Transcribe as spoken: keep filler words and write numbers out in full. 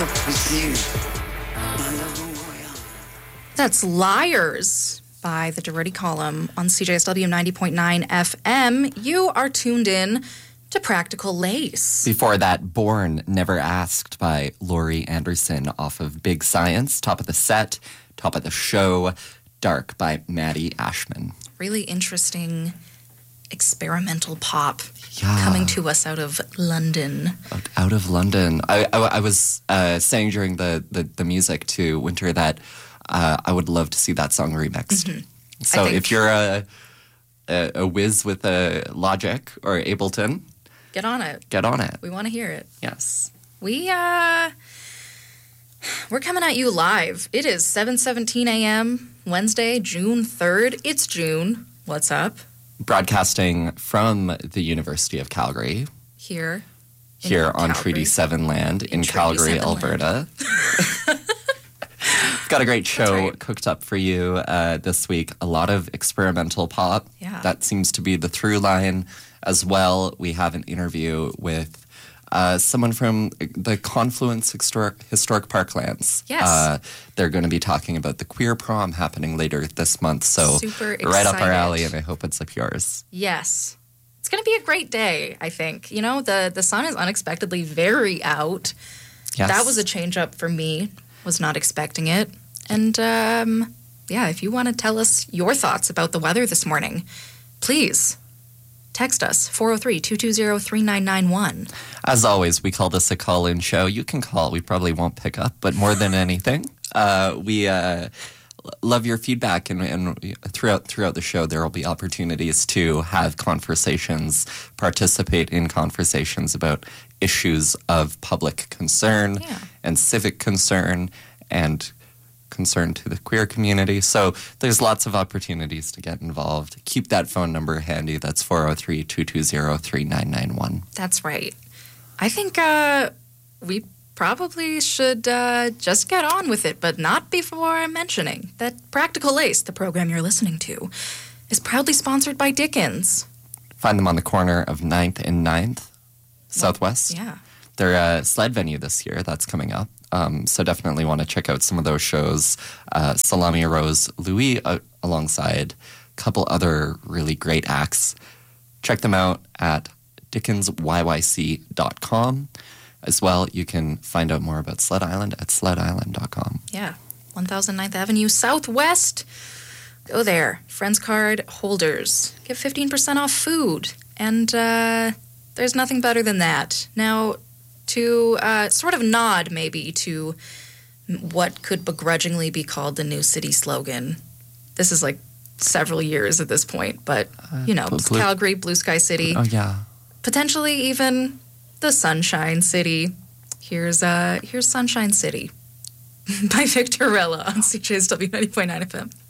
up with you, my little royal. That's Liars by the Doherty Column on C J S W ninety point nine F M. You are tuned in to Practical Lace. Before that, Born Never Asked by Laurie Anderson off of Big Science. Top of the set, top of the show, Dark by Maddie Ashman. Really interesting experimental pop Yeah. coming to us out of London. Out, out of London. I, I, I was uh, saying during the, the, the music to Winter that uh, I would love to see that song remixed. Mm-hmm. So think- if you're a, a, a whiz with a Logic or Ableton, Get on it. get on it. We want to hear it. Yes. We, uh, we're coming at you live. It is seven seventeen a.m., Wednesday, June third. It's June. What's up? Broadcasting from the University of Calgary, Here. in here on Calgary. Treaty seven land in, In Treaty Calgary, seven Alberta. Got a great show right. cooked up for you uh, this week. A lot of experimental pop. Yeah. That seems to be the through line as well. We have an interview with uh, someone from the Confluence Historic, Historic Parklands. Yes. Uh, they're going to be talking about the queer prom happening later this month. So Super right up our excited. alley, and I hope it's up yours. Yes. It's going to be a great day, I think. You know, the, the sun is unexpectedly very out. Yes. That was a change up for me. Was not expecting it. And, um, yeah, if you want to tell us your thoughts about the weather this morning, please text us, four oh three, two two zero, three nine nine one. As always, we call this a call-in show. You can call. We probably won't pick up, but more than anything, uh, we uh, love your feedback. And, and throughout throughout the show, there will be opportunities to have conversations, participate in conversations about issues of public concern Yeah. and civic concern and concern to the queer community. So there's lots of opportunities to get involved. Keep that phone number handy. That's four oh three, two two zero, three nine nine one. That's right. I think uh, we probably should uh, just get on with it, but not before mentioning that Practical Lace, the program you're listening to, is proudly sponsored by Dickens. Find them on the corner of ninth and ninth, Southwest. Yeah. They're a sled venue this year. That's coming up. Um, so definitely want to check out some of those shows. Uh, Salami Rose Louis uh, alongside a couple other really great acts. Check them out at dickens y y c dot com. As well, you can find out more about Sled Island at sled island dot com. Yeah. one thousand ninth Avenue Southwest. Go there. Friends card holders. Get fifteen percent off food. And uh, there's nothing better than that. Now, to uh, sort of nod maybe to what could begrudgingly be called the new city slogan. This is like several years at this point, but, you know, blue- blue- Calgary, Blue Sky City. Oh, yeah. Potentially even the Sunshine City. Here's uh, here's Sunshine City by Victor Rella on C J S W ninety point nine F M.